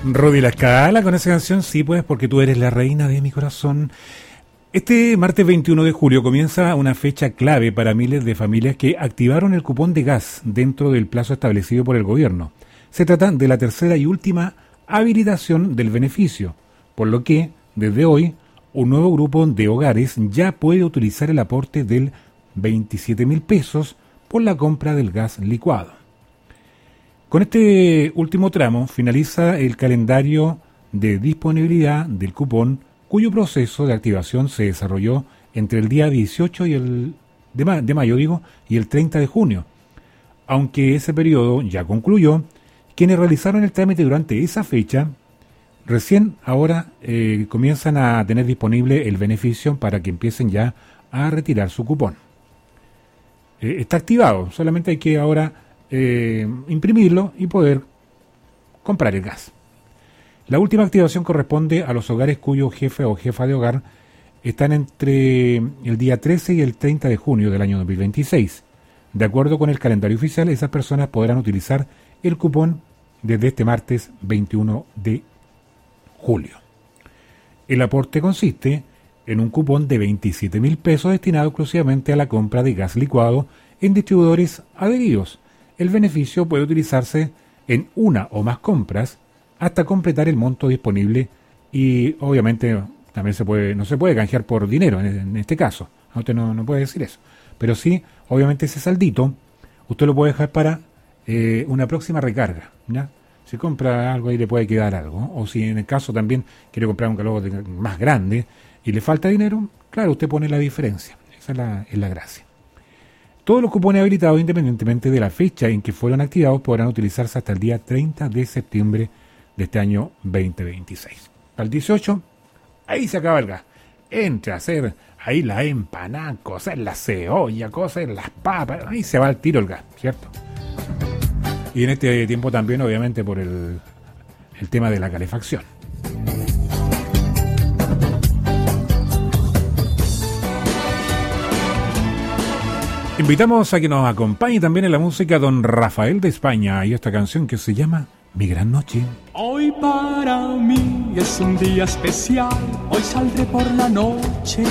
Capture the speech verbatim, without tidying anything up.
Rodi La Scala con esa canción, sí pues, porque tú eres la reina de mi corazón. Este martes veintiuno de julio comienza una fecha clave para miles de familias que activaron el cupón de gas dentro del plazo establecido por el gobierno. Se trata de la tercera y última habilitación del beneficio, por lo que, desde hoy, un nuevo grupo de hogares ya puede utilizar el aporte del veintisiete mil pesos por la compra del gas licuado. Con este último tramo finaliza el calendario de disponibilidad del cupón, cuyo proceso de activación se desarrolló entre el día dieciocho y el de, ma- de mayo digo, y el treinta de junio. Aunque ese periodo ya concluyó, quienes realizaron el trámite durante esa fecha recién ahora eh, comienzan a tener disponible el beneficio para que empiecen ya a retirar su cupón. Eh, está activado, solamente hay que ahora eh, imprimirlo y poder comprar el gas. La última activación corresponde a los hogares cuyo jefe o jefa de hogar están entre el día trece y el treinta de junio del año dos mil veintiséis. De acuerdo con el calendario oficial, esas personas podrán utilizar el cupón desde este martes veintiuno de julio. El aporte consiste en un cupón de veintisiete mil pesos destinado exclusivamente a la compra de gas licuado en distribuidores adheridos. El beneficio puede utilizarse en una o más compras hasta completar el monto disponible y obviamente también se puede, no se puede canjear por dinero en, en este caso. Usted no, no puede decir eso. Pero sí, obviamente ese saldito usted lo puede dejar para eh, una próxima recarga, ¿ya? Si compra algo ahí le puede quedar algo. O si en el caso también quiere comprar un calor más grande y le falta dinero, claro, usted pone la diferencia. Esa es la, es la gracia. Todos los cupones habilitados, independientemente de la fecha en que fueron activados, podrán utilizarse hasta el día treinta de septiembre de este año veinte veintiséis. Al dieciocho, ahí se acaba el gas. Entre a hacer ahí la empanada, cocer la cebolla, cocer las papas, ahí se va al tiro el gas, ¿cierto? Y en este tiempo también, obviamente, por el, el tema de la calefacción. Invitamos a que nos acompañe también en la música don Rafael de España y esta canción que se llama Mi Gran Noche. Hoy para mí es un día especial, hoy saldré por la noche